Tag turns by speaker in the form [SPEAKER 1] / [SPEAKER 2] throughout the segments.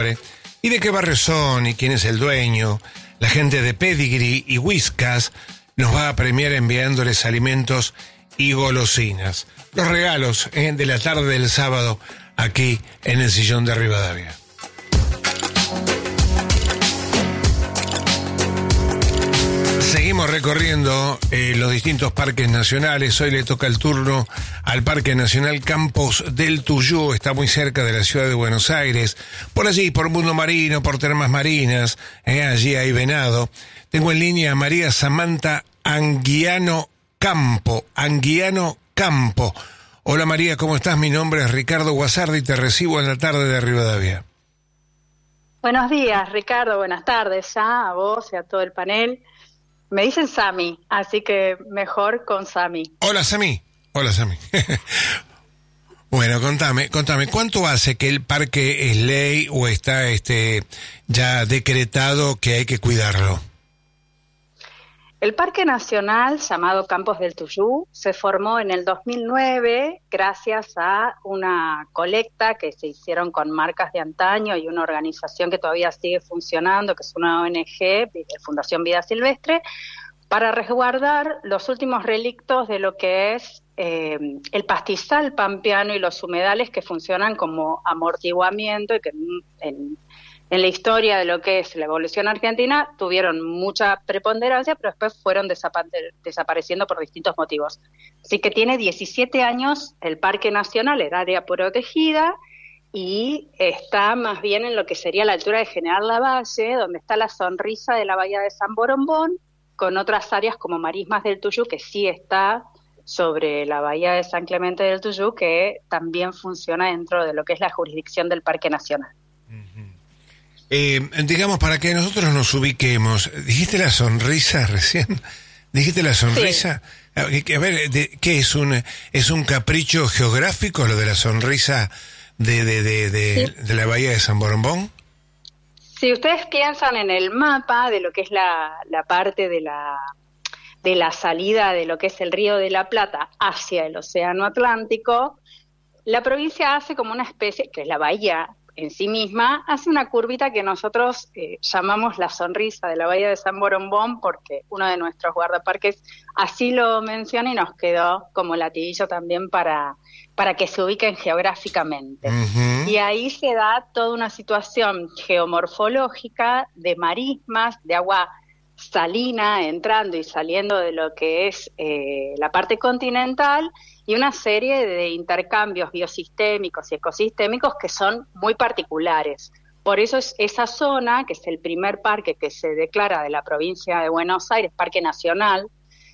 [SPEAKER 1] y de qué barrios son y quién es el dueño. La gente de Pedigree y Whiskas nos va a premiar enviándoles alimentos y golosinas. Los regalos de la tarde del sábado aquí en el Sillón de Rivadavia. Seguimos recorriendo los distintos parques nacionales. Hoy le toca el turno al Parque Nacional Campos del Tuyú. Está muy cerca de la ciudad de Buenos Aires. Por allí, por Mundo Marino, por Termas Marinas. Allí hay venado. Tengo en línea a María Samantha Anguiano Campo. Hola María, ¿cómo estás? Mi nombre es Ricardo Guasardi y te recibo en la tarde de Rivadavia.
[SPEAKER 2] Buenos días, Ricardo. Buenas tardes ya a vos y a todo el panel. Me dicen Sami, así que mejor con Sami.
[SPEAKER 1] Hola, Sami. Bueno, contame, ¿cuánto hace que el parque es ley o está ya decretado que hay que cuidarlo?
[SPEAKER 2] El Parque Nacional, llamado Campos del Tuyú, se formó en el 2009 gracias a una colecta que se hicieron con marcas de antaño y una organización que todavía sigue funcionando, que es una ONG, Fundación Vida Silvestre, para resguardar los últimos relictos de lo que es el pastizal pampeano y los humedales que funcionan como amortiguamiento y que en la historia de lo que es la evolución argentina tuvieron mucha preponderancia, pero después fueron desapareciendo por distintos motivos. Así que tiene 17 años el Parque Nacional, el área protegida, y está más bien en lo que sería la altura de General Lavalle, donde está la sonrisa de la bahía de San Borombón, con otras áreas como Marismas del Tuyú, que sí está sobre la bahía de San Clemente del Tuyú, que también funciona dentro de lo que es la jurisdicción del Parque Nacional.
[SPEAKER 1] Digamos, para que nosotros nos ubiquemos, ¿dijiste la sonrisa recién? ¿Dijiste la sonrisa? Sí. A ver, ¿qué es un capricho geográfico lo de la sonrisa de la bahía de San Borombón?
[SPEAKER 2] Si ustedes piensan en el mapa de lo que es la parte de la salida de lo que es el Río de la Plata hacia el Océano Atlántico, la provincia hace como una especie, que es la bahía en sí misma, hace una curvita que nosotros llamamos la sonrisa de la bahía de San Borombón, porque uno de nuestros guardaparques así lo menciona y nos quedó como latiguillo también para que se ubiquen geográficamente. Uh-huh. Y ahí se da toda una situación geomorfológica de marismas, de agua salina entrando y saliendo de lo que es la parte continental, y una serie de intercambios biosistémicos y ecosistémicos que son muy particulares. Por eso es esa zona, que es el primer parque que se declara de la provincia de Buenos Aires, Parque Nacional,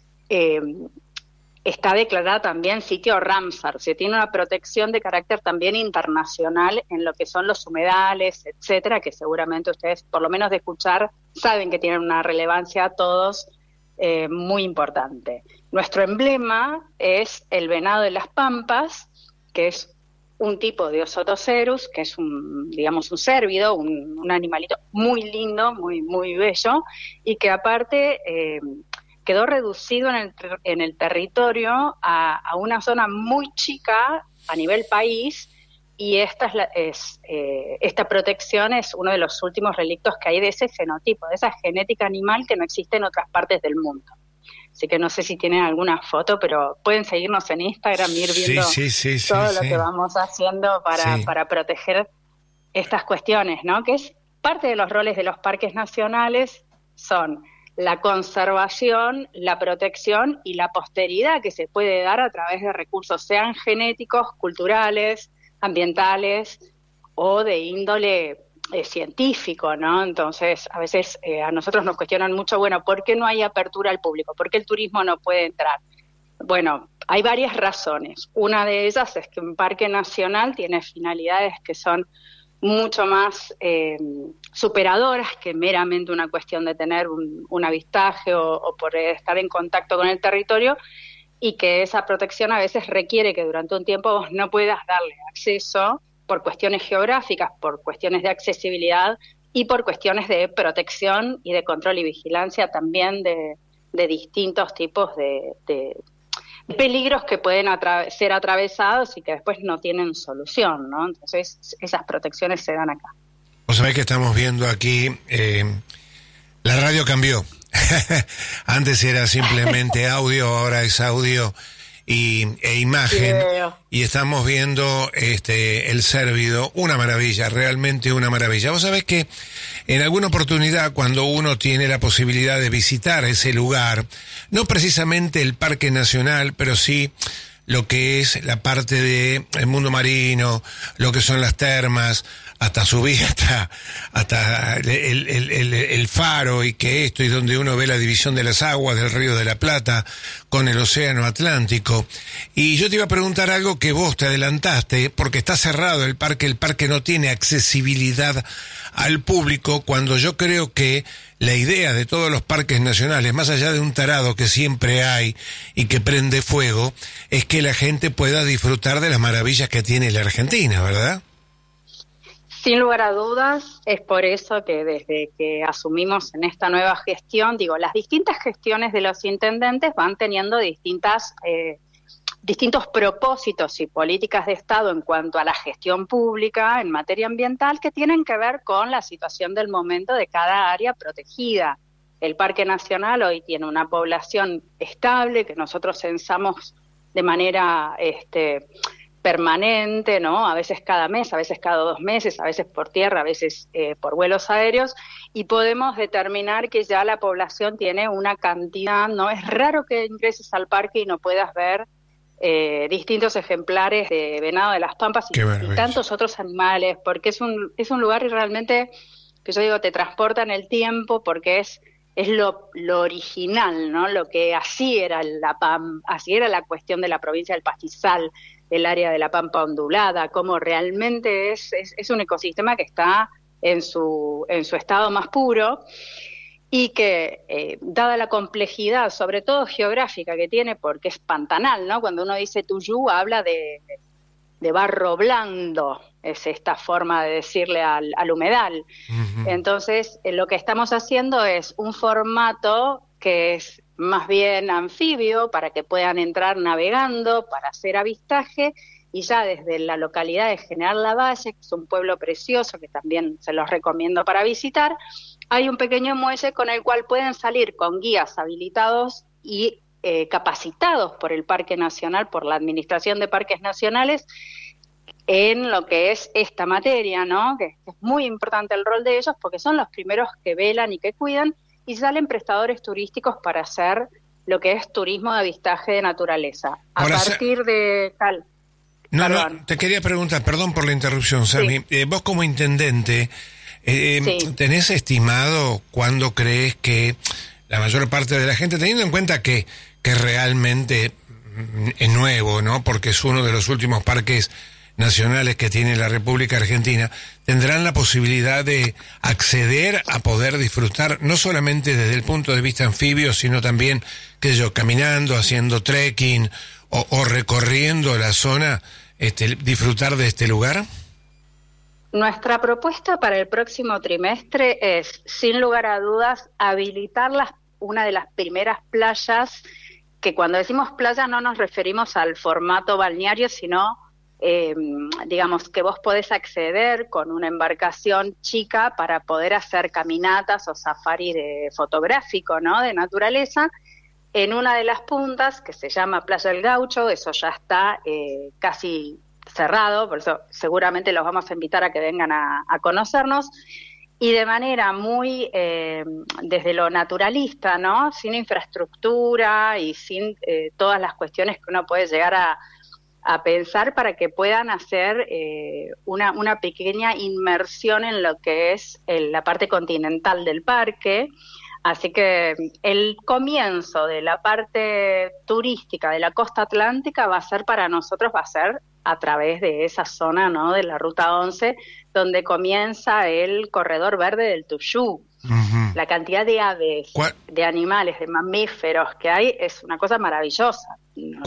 [SPEAKER 2] está declarada también sitio Ramsar. Se tiene una protección de carácter también internacional en lo que son los humedales, etcétera, que seguramente ustedes, por lo menos de escuchar, saben que tienen una relevancia a todos muy importante. Nuestro emblema es el venado de las Pampas, que es un tipo de Ozotocerus, que es un cérvido, un animalito muy lindo, muy, muy bello, y que aparte quedó reducido en el territorio a una zona muy chica a nivel país, y esta protección es uno de los últimos relictos que hay de ese fenotipo, de esa genética animal que no existe en otras partes del mundo. Así que no sé si tienen alguna foto, pero pueden seguirnos en Instagram y ir viendo todo lo que vamos haciendo para proteger estas cuestiones, ¿no? Que es parte de los roles de los parques nacionales, son la conservación, la protección y la posteridad que se puede dar a través de recursos, sean genéticos, culturales, ambientales o de índole científico, ¿no? Entonces, a veces a nosotros nos cuestionan mucho, bueno, ¿por qué no hay apertura al público? ¿Por qué el turismo no puede entrar? Bueno, hay varias razones. Una de ellas es que un parque nacional tiene finalidades que son mucho más superadoras que meramente una cuestión de tener un avistaje o poder estar en contacto con el territorio, y que esa protección a veces requiere que durante un tiempo vos no puedas darle acceso por cuestiones geográficas, por cuestiones de accesibilidad y por cuestiones de protección y de control y vigilancia también de distintos tipos de peligros que pueden ser atravesados y que después no tienen solución, ¿no? Entonces esas protecciones se dan acá.
[SPEAKER 1] Vos sabés que estamos viendo aquí, la radio cambió. Antes era simplemente audio, ahora es audio e imagen. Y estamos viendo el Cérvido, una maravilla, realmente una maravilla. Vos sabés que en alguna oportunidad, cuando uno tiene la posibilidad de visitar ese lugar, no precisamente el Parque Nacional, pero sí lo que es la parte de el mundo marino, lo que son las termas, hasta subir hasta el faro y que esto, y donde uno ve la división de las aguas del Río de la Plata con el Océano Atlántico. Y yo te iba a preguntar algo que vos te adelantaste, porque está cerrado el parque no tiene accesibilidad al público, cuando yo creo que la idea de todos los parques nacionales, más allá de un tarado que siempre hay y que prende fuego, es que la gente pueda disfrutar de las maravillas que tiene la Argentina, ¿verdad?
[SPEAKER 2] Sin lugar a dudas, es por eso que desde que asumimos en esta nueva gestión, las distintas gestiones de los intendentes van teniendo distintos propósitos y políticas de Estado en cuanto a la gestión pública en materia ambiental que tienen que ver con la situación del momento de cada área protegida. El Parque Nacional hoy tiene una población estable que nosotros censamos de manera permanente, ¿no? A veces cada mes, a veces cada 2 meses, a veces por tierra, a veces por vuelos aéreos, y podemos determinar que ya la población tiene una cantidad, ¿no? Es raro que ingreses al parque y no puedas ver distintos ejemplares de venado de las pampas y tantos otros animales, porque es un lugar y realmente, que yo digo, te transporta en el tiempo, porque es lo original, ¿no? Lo que así era la cuestión de la provincia del Pastizal, del área de la Pampa ondulada, cómo realmente es un ecosistema que está en su estado más puro, y que, dada la complejidad, sobre todo geográfica que tiene, porque es pantanal, ¿no? Cuando uno dice Tuyú, habla de barro blando, es esta forma de decirle al humedal. Uh-huh. Entonces, lo que estamos haciendo es un formato que es más bien anfibio, para que puedan entrar navegando, para hacer avistaje, y ya desde la localidad de General Lavalle, que es un pueblo precioso que también se los recomiendo para visitar, hay un pequeño muelle con el cual pueden salir con guías habilitados y capacitados por el Parque Nacional, por la Administración de Parques Nacionales, en lo que es esta materia, ¿no? Que es muy importante el rol de ellos, porque son los primeros que velan y que cuidan, y salen prestadores turísticos para hacer lo que es turismo de avistaje de naturaleza. A partir de tal...
[SPEAKER 1] No, te quería preguntar, perdón por la interrupción, Sami. Sí. Vos como intendente, sí, ¿tenés estimado cuándo crees que la mayor parte de la gente, teniendo en cuenta que realmente es nuevo, ¿no? Porque es uno de los últimos parques nacionales que tiene la República Argentina, tendrán la posibilidad de acceder a poder disfrutar, no solamente desde el punto de vista anfibio, sino también, caminando, haciendo trekking o recorriendo la zona, disfrutar de este lugar?
[SPEAKER 2] Nuestra propuesta para el próximo trimestre es, sin lugar a dudas, habilitar una de las primeras playas, que cuando decimos playa no nos referimos al formato balneario, sino que vos podés acceder con una embarcación chica para poder hacer caminatas o safari fotográfico, ¿no? De naturaleza, en una de las puntas que se llama Playa del Gaucho. Eso ya está casi cerrado, por eso seguramente los vamos a invitar a que vengan a conocernos, y de manera muy desde lo naturalista, ¿no? Sin infraestructura y sin todas las cuestiones que uno puede llegar a pensar, para que puedan hacer una pequeña inmersión en lo que es la parte continental del parque. Así que el comienzo de la parte turística de la costa atlántica va a ser a través de esa zona, ¿no? De la Ruta 11, donde comienza el corredor verde del Tuyú. Uh-huh. La cantidad de aves, de animales, de mamíferos que hay es una cosa maravillosa.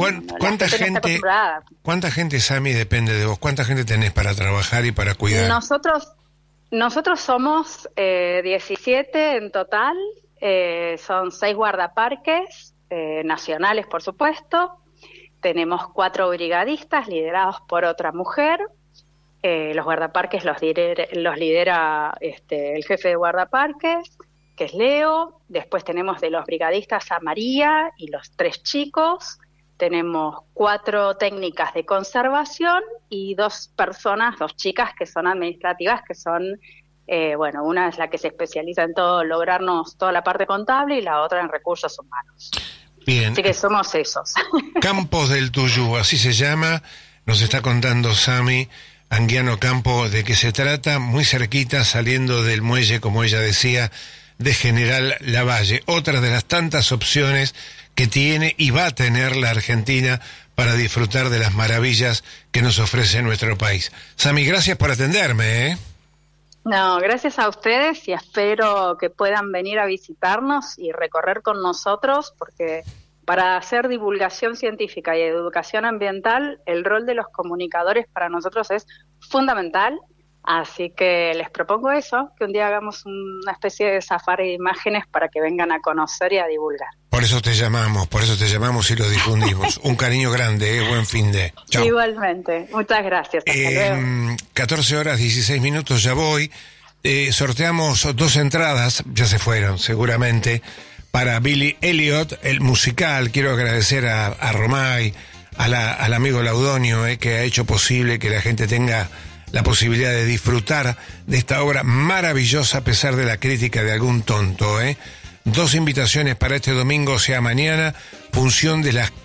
[SPEAKER 1] ¿Cuánta gente, Sami, depende de vos? ¿Cuánta gente tenés para trabajar y para cuidar?
[SPEAKER 2] Nosotros somos 17 en total, son 6 guardaparques nacionales, por supuesto. Tenemos 4 brigadistas liderados por otra mujer, Los guardaparques los lidera el jefe de guardaparques, que es Leo. Después tenemos de los brigadistas a María y los 3 chicos. Tenemos 4 técnicas de conservación y 2 chicas que son administrativas, que son, una es la que se especializa en lograrnos toda la parte contable y la otra en recursos humanos.
[SPEAKER 1] Bien.
[SPEAKER 2] Así que somos esos.
[SPEAKER 1] Campos del Tuyú, así se llama. Nos está contando Sami Anguiano Campo de qué se trata, muy cerquita, saliendo del muelle, como ella decía, de General Lavalle. Otra de las tantas opciones que tiene y va a tener la Argentina para disfrutar de las maravillas que nos ofrece nuestro país. Sami, gracias por atenderme, ¿eh?
[SPEAKER 2] No, gracias a ustedes y espero que puedan venir a visitarnos y recorrer con nosotros, porque para hacer divulgación científica y educación ambiental, el rol de los comunicadores para nosotros es fundamental. Así que les propongo eso, que un día hagamos una especie de safari de imágenes para que vengan a conocer y a divulgar.
[SPEAKER 1] Por eso te llamamos y lo difundimos. Un cariño grande, buen fin de. Chau.
[SPEAKER 2] Igualmente, muchas gracias. Hasta luego.
[SPEAKER 1] 14 horas 16 minutos, ya voy. Sorteamos 2 entradas, ya se fueron seguramente, para Billy Elliot, el musical. Quiero agradecer a Romay, al amigo Laudonio, que ha hecho posible que la gente tenga la posibilidad de disfrutar de esta obra maravillosa a pesar de la crítica de algún tonto. 2 invitaciones para este domingo, o sea mañana, función de las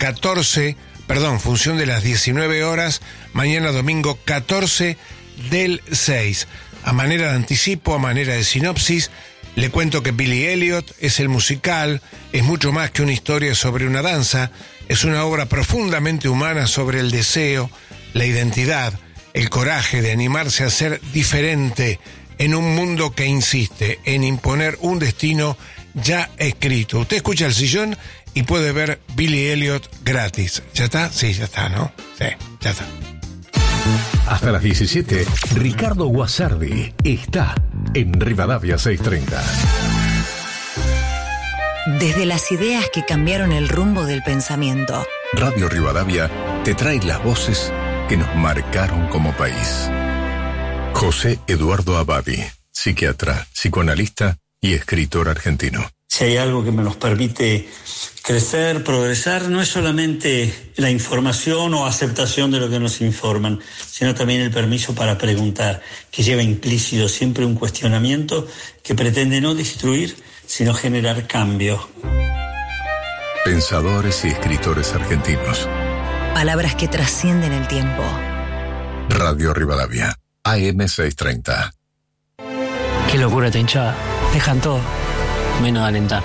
[SPEAKER 1] 19 horas, mañana domingo 14 del 6. A manera de anticipo, a manera de sinopsis, le cuento que Billy Elliot es el musical, es mucho más que una historia sobre una danza, es una obra profundamente humana sobre el deseo, la identidad, el coraje de animarse a ser diferente en un mundo que insiste en imponer un destino ya escrito. Usted escucha El Sillón y puede ver Billy Elliot gratis. ¿Ya está? Sí, ya está, ¿no? Sí, ya está.
[SPEAKER 3] Hasta las 17, Ricardo Guasardi está en Rivadavia 630.
[SPEAKER 4] Desde las ideas que cambiaron el rumbo del pensamiento,
[SPEAKER 3] Radio Rivadavia te trae las voces que nos marcaron como país. José Eduardo Abadi, psiquiatra, psicoanalista y escritor argentino.
[SPEAKER 5] Si hay algo que nos permite crecer, progresar, no es solamente la información o aceptación de lo que nos informan, sino también el permiso para preguntar, que lleva implícito siempre un cuestionamiento que pretende no destruir, sino generar cambio.
[SPEAKER 3] Pensadores y escritores argentinos.
[SPEAKER 4] Palabras que trascienden el tiempo.
[SPEAKER 3] Radio Rivadavia, AM 630.
[SPEAKER 6] Qué locura esta hinchada. Dejan todo, menos de alentar.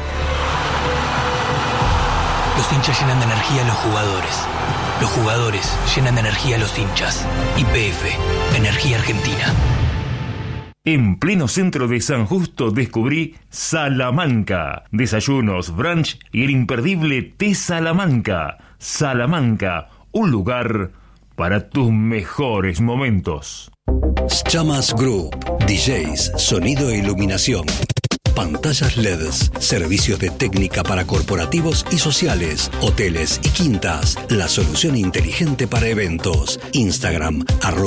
[SPEAKER 7] Los hinchas llenan de energía a los jugadores. Los jugadores llenan de energía a los hinchas. YPF, Energía Argentina.
[SPEAKER 8] En pleno centro de San Justo descubrí Salamanca. Desayunos, brunch y el imperdible té Salamanca. Salamanca, un lugar para tus mejores momentos.
[SPEAKER 9] Chamas Group, DJs, sonido e iluminación. Pantallas LEDs, servicios de técnica para corporativos y sociales, hoteles y quintas. La solución inteligente para eventos. Instagram,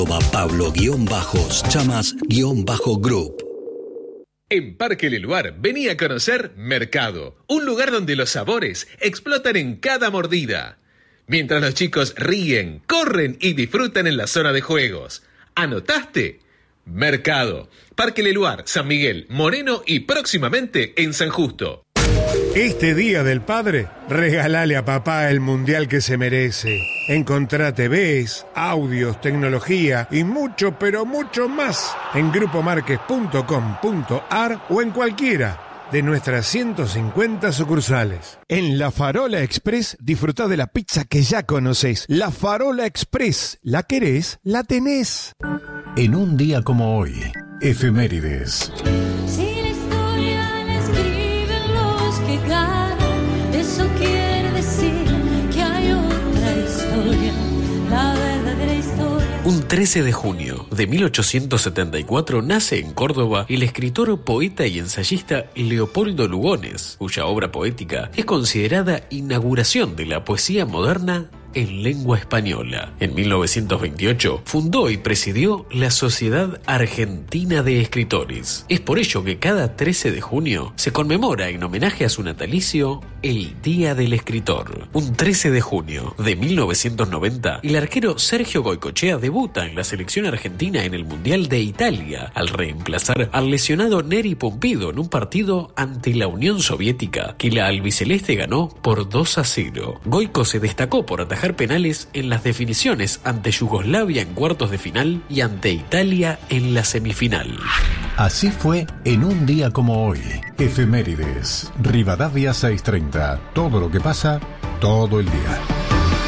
[SPEAKER 9] @Pablo_Chamas_Group.
[SPEAKER 10] En Parque Leluar, vení a conocer Mercado, un lugar donde los sabores explotan en cada mordida. Mientras los chicos ríen, corren y disfrutan en la zona de juegos. ¿Anotaste? Mercado, Parque Leluar, San Miguel, Moreno y próximamente en San Justo.
[SPEAKER 1] Este Día del Padre, regálale a papá el mundial que se merece. Encontrá TVs, audios, tecnología y mucho, pero mucho más en grupomarques.com.ar o en cualquiera de nuestras 150 sucursales. En La Farola Express disfrutá de la pizza que ya conocés. La Farola Express, ¿la querés? La tenés.
[SPEAKER 3] En un día como hoy, efemérides.
[SPEAKER 11] Si la historia la escriben los que ganan, eso quiere decir que hay otra historia, la verdadera historia.
[SPEAKER 12] Un 13 de junio de 1874 nace en Córdoba el escritor, poeta y ensayista Leopoldo Lugones, cuya obra poética es considerada inauguración de la poesía moderna en lengua española. En 1928 fundó y presidió la Sociedad Argentina de Escritores. Es por ello que cada 13 de junio se conmemora en homenaje a su natalicio el Día del Escritor. Un 13 de junio de 1990, el arquero Sergio Goicoechea debuta en la selección argentina en el Mundial de Italia, al reemplazar al lesionado Neri Pumpido en un partido ante la Unión Soviética, que la albiceleste ganó por 2-0. Goico se destacó por atajar penales en las definiciones ante Yugoslavia en cuartos de final y ante Italia en la semifinal.
[SPEAKER 13] Así fue en un día como hoy. Efemérides, Rivadavia 630. Todo lo que pasa, todo el día.